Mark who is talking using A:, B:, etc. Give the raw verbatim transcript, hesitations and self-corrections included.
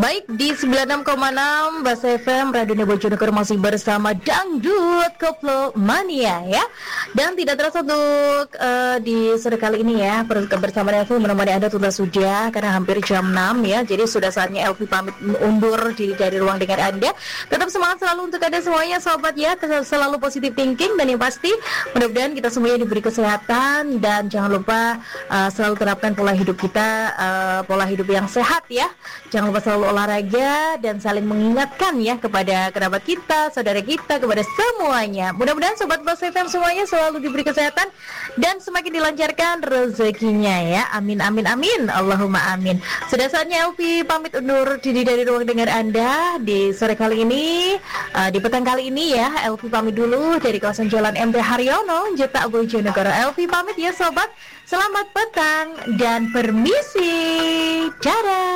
A: Baik, di sembilan puluh enam koma enam Bahasa F M Radio Bojonegoro masih bersama Dangdut Koplo Mania ya. Dan tidak terasa untuk uh, di sore kali ini ya, bersama Elvi menemani Anda tuntas sudah karena hampir jam enam ya. Jadi sudah saatnya Elvi pamit undur diri dari ruang dengar Anda. Tetap semangat selalu untuk Anda semuanya sobat ya, selalu positive thinking, dan yang pasti mudah-mudahan kita semuanya diberi kesehatan, dan jangan lupa uh, selalu terapkan pola hidup kita, uh, pola hidup yang sehat ya. Jangan lupa selalu olahraga dan saling mengingatkan ya kepada kerabat kita, saudara kita, kepada semuanya. Mudah-mudahan sobat Bas F M semuanya selalu diberi kesehatan dan semakin dilancarkan rezekinya ya. Amin amin amin. Allahumma amin. Sudah saatnya Elvi pamit undur diri dari ruang dengar Anda di sore kali ini, uh, di petang kali ini ya. Elvi pamit dulu dari kawasan Jalan M T Haryono, Jetak Bojonegoro. Elvi pamit ya sobat. Selamat petang dan permisi. Dadah.